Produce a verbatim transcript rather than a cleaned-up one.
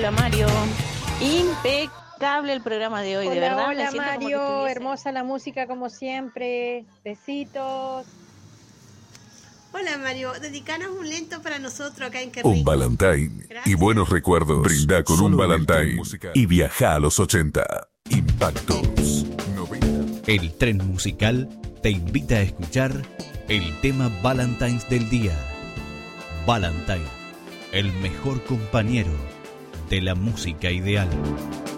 hola Mario. Impecable el programa de hoy, Hola, de verdad. hola me siento como que Mario, estuviese- hermosa la música como siempre. Besitos. Hola Mario, dedicanos un lento para nosotros acá en Qué Un Rico. Valentine y Gracias. buenos recuerdos. Brinda con Solo un en el tren Valentine musical. y viaja a los ochenta. Impactos noventa. El tren musical te invita a escuchar el tema Valentine's del día. Valentine, el mejor compañero de la música ideal.